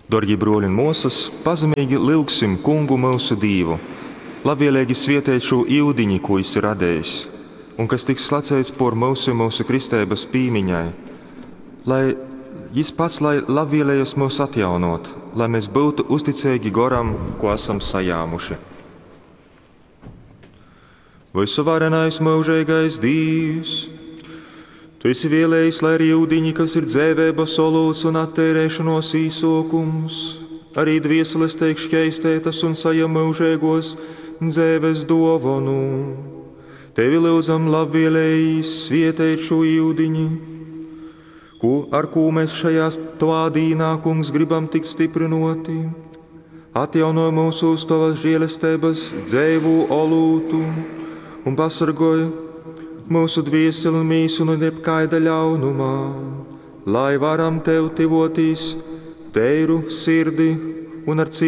Dorgie broļi un mūsas, pazemīgi lūgsim Kungu mūsu Dievu, labvēlīgi svietēt šo iudiņu, ko Viņš ir radējis, un kas tiks slacēts por mūsu kristības pīmiņai, lai Viņš pats labvēlējas mūs atjaunot, lai mēs būtu uzticīgi goram, ko esam sajāmuši. Visuvarenais mūžīgais Dievs, Tu esi vēlējis, lai arī ūdiņi, kas ir dzēvēbas solūts un attērēšanos īsokums, arī dvieseles teik šķeistētas un sajam mūžēgos dzēves dovanu. Tevi lūdzam labvēlējis svietēt šo ūdiņi, ar ko mēs šajā tvādīnā, Kungs, gribam tikt stiprinoti. Atjauno mūsu uz Tavas žēlestības dzēvu olūtu un pasargoja mūsu dvieseli un mīsu no jebkaida ļaunumā, lai varam Tev tivotīs teiru sirdi un ar